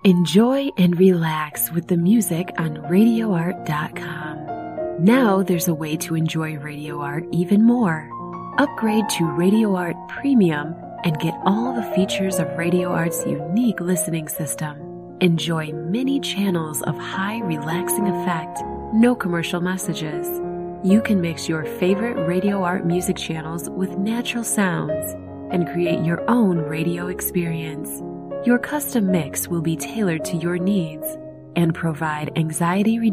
Enjoy and relax with the music on RadioArt.com. Now there's a way to enjoy Radio Art even more. Upgrade to Radio Art Premium and get all the features of Radio Art's unique listening system. Enjoy many channels of high relaxing effect, no commercial messages. You can mix your favorite Radio Art music channels with natural sounds and create your own radio experience. Your custom mix will be tailored to your needs and provide anxiety